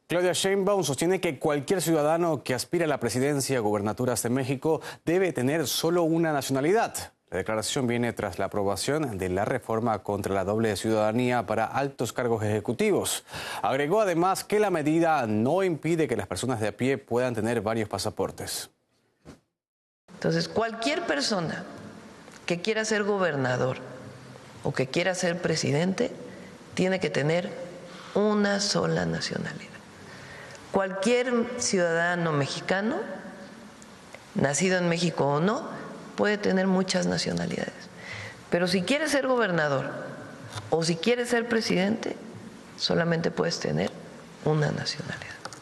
Claudia Sheinbaum sostiene que cualquier ciudadano que aspire a la presidencia o gubernaturas de México debe tener solo una nacionalidad. La declaración viene tras la aprobación de la reforma contra la doble ciudadanía para altos cargos ejecutivos. Agregó además que la medida no impide que las personas de a pie puedan tener varios pasaportes. Entonces, cualquier persona que quiera ser gobernador o que quiera ser presidente tiene que tener una sola nacionalidad. Cualquier ciudadano mexicano, nacido en México o no, puede tener muchas nacionalidades. Pero si quieres ser gobernador o si quieres ser presidente, solamente puedes tener una nacionalidad.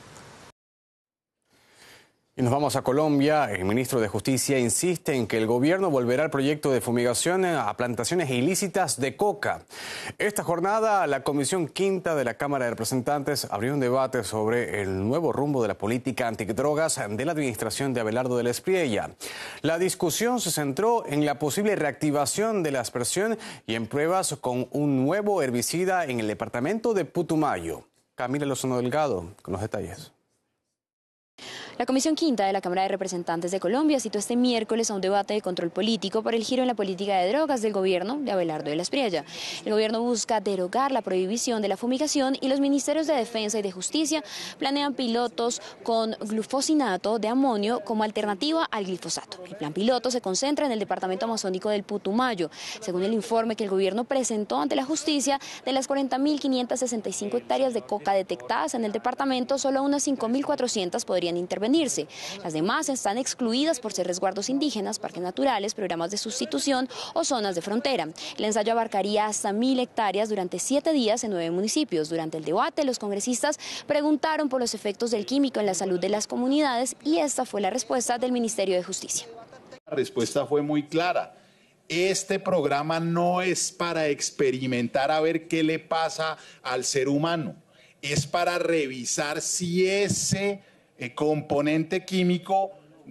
Y nos vamos a Colombia. El ministro de Justicia insiste en que el gobierno volverá al proyecto de fumigación a plantaciones ilícitas de coca. Esta jornada, la Comisión Quinta de la Cámara de Representantes abrió un debate sobre el nuevo rumbo de la política antidrogas de la administración de Abelardo del Espriella. La discusión se centró en la posible reactivación de la aspersión y en pruebas con un nuevo herbicida en el departamento de Putumayo. Camila Lozano Delgado con los detalles. La Comisión Quinta de la Cámara de Representantes de Colombia citó este miércoles a un debate de control político por el giro en la política de drogas del gobierno de Abelardo del Espriella. El gobierno busca derogar la prohibición de la fumigación y los ministerios de Defensa y de Justicia planean pilotos con glufosinato de amonio como alternativa al glifosato. El plan piloto se concentra en el departamento amazónico del Putumayo. Según el informe que el gobierno presentó ante la justicia, de las 40.565 hectáreas de coca detectadas en el departamento, solo unas 5.400 podrían intervenirse. Las demás están excluidas por ser resguardos indígenas, parques naturales, programas de sustitución o zonas de frontera. El ensayo abarcaría hasta 1.000 hectáreas durante 7 días en 9 municipios. Durante el debate, los congresistas preguntaron por los efectos del químico en la salud de las comunidades y esta fue la respuesta del Ministerio de Justicia. La respuesta fue muy clara. Este programa no es para experimentar a ver qué le pasa al ser humano. Es para revisar si ese componente químico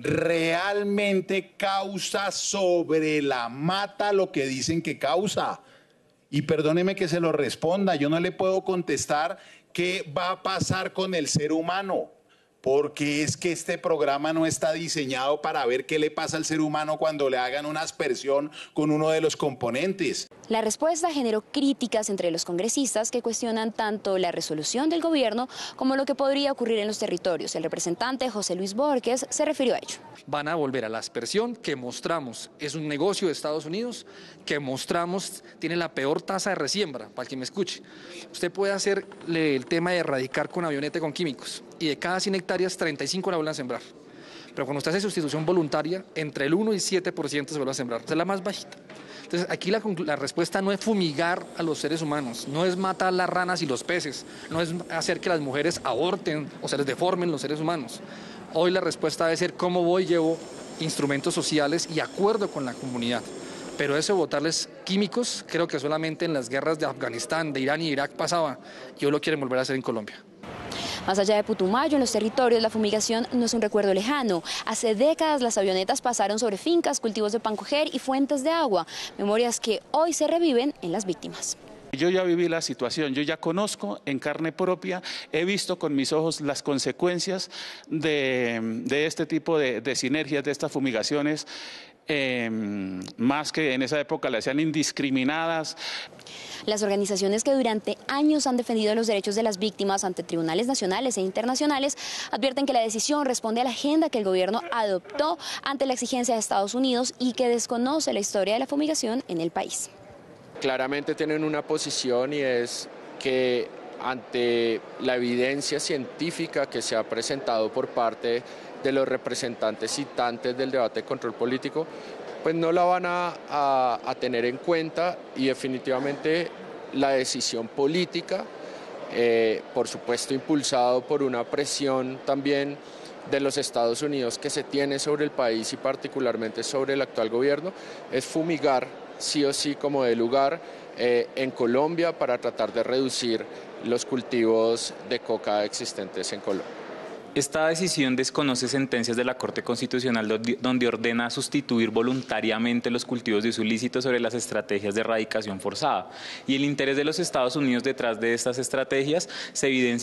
realmente causa sobre la mata lo que dicen que causa. Y perdóneme que se lo responda, yo no le puedo contestar qué va a pasar con el ser humano, porque es que este programa no está diseñado para ver qué le pasa al ser humano cuando le hagan una aspersión con uno de los componentes. La respuesta generó críticas entre los congresistas que cuestionan tanto la resolución del gobierno como lo que podría ocurrir en los territorios. El representante José Luis Borges se refirió a ello. Van a volver a la aspersión que mostramos, es un negocio de Estados Unidos, que mostramos tiene la peor tasa de resiembra, para el que me escuche. Usted puede hacer el tema de erradicar con avioneta con químicos y de cada 100 hectáreas 35 la vuelven a sembrar. Pero cuando usted hace sustitución voluntaria, entre el 1 y 7% se vuelve a sembrar, es la más bajita. Entonces aquí la respuesta no es fumigar a los seres humanos, no es matar las ranas y los peces, no es hacer que las mujeres aborten o se les deformen los seres humanos. Hoy la respuesta debe ser cómo llevo instrumentos sociales y acuerdo con la comunidad. Pero eso de botarles químicos, creo que solamente en las guerras de Afganistán, de Irán y Irak pasaba, y hoy lo quieren volver a hacer en Colombia. Más allá de Putumayo, en los territorios, la fumigación no es un recuerdo lejano. Hace décadas las avionetas pasaron sobre fincas, cultivos de pan coger y fuentes de agua, memorias que hoy se reviven en las víctimas. Yo ya viví la situación, yo ya conozco en carne propia, he visto con mis ojos las consecuencias de este tipo de sinergias, de estas fumigaciones, más que en esa época le hacían indiscriminadas. Las organizaciones que durante años han defendido los derechos de las víctimas ante tribunales nacionales e internacionales advierten que la decisión responde a la agenda que el gobierno adoptó ante la exigencia de Estados Unidos y que desconoce la historia de la fumigación en el país. Claramente tienen una posición y es que ante la evidencia científica que se ha presentado por parte de los representantes citantes del debate de control político, pues no la van a tener en cuenta y definitivamente la decisión política, por supuesto impulsado por una presión también de los Estados Unidos que se tiene sobre el país y particularmente sobre el actual gobierno, es fumigar sí o sí como de lugar en Colombia para tratar de reducir los cultivos de coca existentes en Colombia. Esta decisión desconoce sentencias de la Corte Constitucional donde ordena sustituir voluntariamente los cultivos de uso ilícito sobre las estrategias de erradicación forzada. Y el interés de los Estados Unidos detrás de estas estrategias se evidencia